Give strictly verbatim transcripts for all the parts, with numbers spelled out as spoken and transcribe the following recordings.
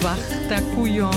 Schwachtakujo.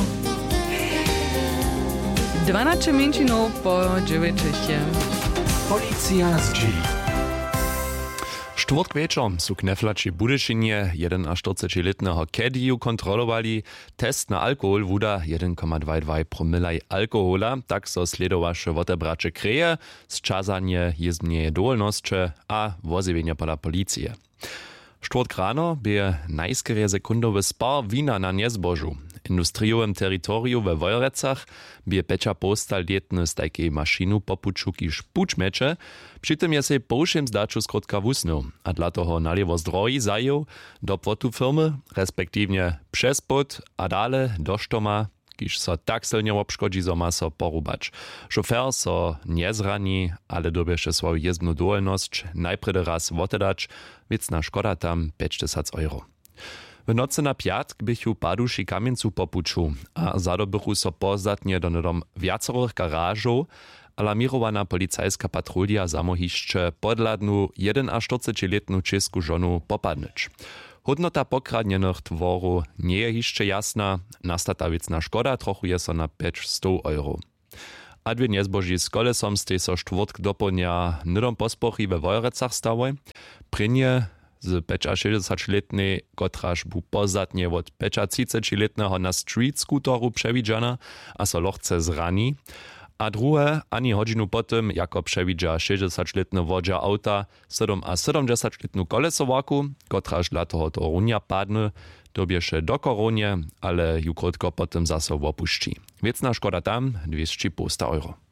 dwanaście minut po dziewięćcie. Policja z G. Štvrtk večer sú kneflači Budyšinie štyridsaťletného Kediju kontrolovali. Test na alkohol vuda jeden komma dwadzieścia dwa promilaj alkohola, tak so sledovaše wotebrače kreje, zčasanie jezdnie dovolnosće a vozivenie pola policije. Štvrtk rano by najskere sekundowy spar wina na niezbožu. Industriowym teritoriu we Wojrecach by pecza postal detny z takiej maszynu popuču kiž pučmeče, przy tym je se poušem zdaču skrótka wusnął, a dla toho naliewo zdroji zajął do płotu firmy, respektívne přes pod a dale do štoma, kiž so tak silnie obškodzi, zo ma so porubać. Šofer so nie zrani, ale dobieše svoju jezdnu dovolnosť najprede raz wotedać, vicna škoda tam päťdesiat euro. W nocy na piatk bychu paduši kamieńcu popuču, a zadobychu so pozdatnie do nedom viacerých garažov, alarmirowana policajska patrulia zamohišće podladnu štyridsaťjedenletnú českú žonu popadnyć. Hodnota pokradnených tworów nie je hišće jasna, nastata vicna škoda trochu je so na päťsto euro. A dwie niezboži z kolesom stej so štvrtk doplnia nidom pospochi we Wojrecach stałoj. Prinje z šesťdesiatletnej, kotraž bu pozadnie od tridsaťletného na street scooteru przewidziana, a so lochce zrani. A druhe, ani hodinu potem, jako przewidzia šesťdesiatletny wodzia auta, sedemdziesiatletnú kolesowaku, kotraž dla toho to runia padne, dobieše do koronie, ale ju krótko potem zase opuści. Wiecna szkoda tam dwieście euro.